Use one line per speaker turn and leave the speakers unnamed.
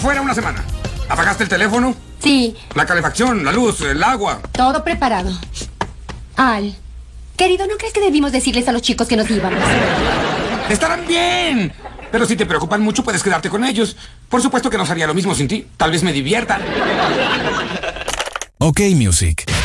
fuera una semana. ¿Apagaste el teléfono?
Sí.
La calefacción, la luz, el agua.
Todo preparado. Al, querido, ¿no crees que debimos decirles a los chicos que nos íbamos?
Estarán bien. Pero si te preocupan mucho, puedes quedarte con ellos. Por supuesto que no sería lo mismo sin ti. Tal vez me divierta.
OK Music.